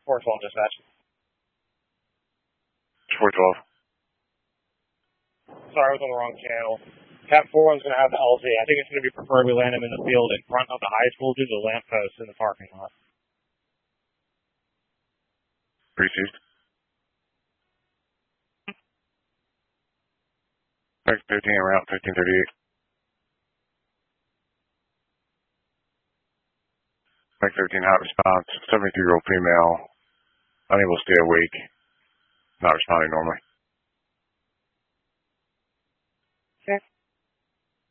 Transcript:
412 dispatch. 412. Sorry, I was on the wrong channel. Cap 41's going to have the LZ. I think it's going to be preferred we land him in the field in front of the high school due to the lamppost in the parking lot. Received. Max 13 around 1538. Max 13 hot response. 73-year-old female. Unable to stay awake. Not responding normally. Okay.